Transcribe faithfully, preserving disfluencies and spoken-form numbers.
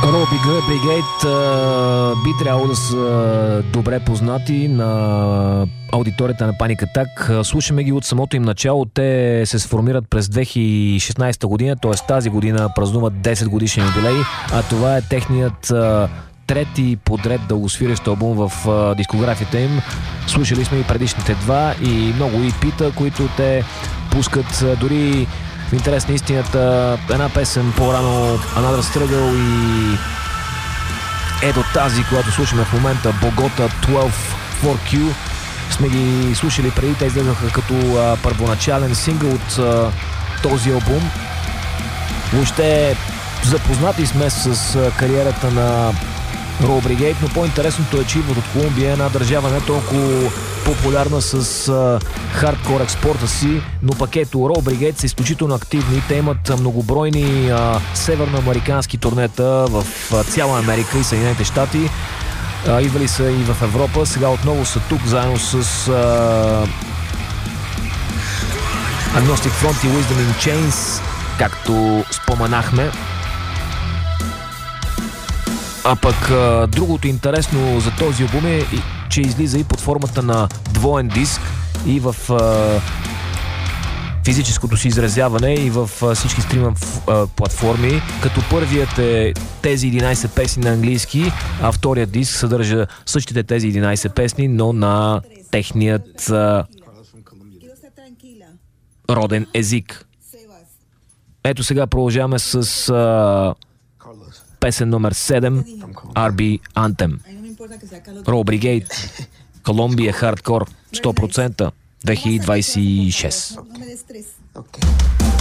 Robbie Brigade а, би трябвало да са добре познати на аудиторията на Panic Attack. Слушаме ги от самото им начало. Те се сформират през две хиляди и шестнадесета година, т.е. тази година празнуват десет годишен юбилей, а това е техният а, трети подред дългосвирещ албум в а, дискографията им. Слушали сме и предишните два и много и пита, които те пускат. Дори в интерес на истината, една песен по-рано, Another Struggle, и ето тази, която слушаме в момента, Bogota дванайсет фор кю, сме ги слушали преди. Те излезнаха като а, първоначален сингъл от а, този албум. Въобще запознати сме с а, кариерата на Robbie Brigade, но по-интересното е, че идват от Колумбия, една държава не толкова популярна с а, хардкор експорта си, но пък ето Robbie Brigade са изключително активни. Те имат многобройни а, северноамерикански турнета в а, цяла Америка и Съединените щати. А, идвали са и в Европа. Сега отново са тук, заедно с а, Agnostic Front и Wisdom in Chains, както споменахме. А пък а, другото интересно за този албум е, че излиза и под формата на двоен диск и в а, физическото си изразяване, и в а, всички стриминг платформи, като първият е тези единадесет песни на английски, а вторият диск съдържа същите тези единадесет песни, но на техният а, роден език. Ето сега продължаваме с а, песен номер седем, Ар Би Anthem. Robbie Brigade, Колумбия хардкор, сто процента, две хиляди двадесет и шеста.